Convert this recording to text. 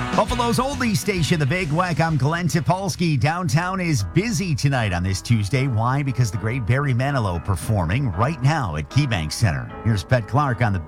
Buffalo's oldie station, The Big Weck. I'm Glenn Topolsky. Downtown is busy tonight on this Tuesday. Why? Because the great Barry Manilow performing right now at KeyBank Center. Here's Pet Clark on the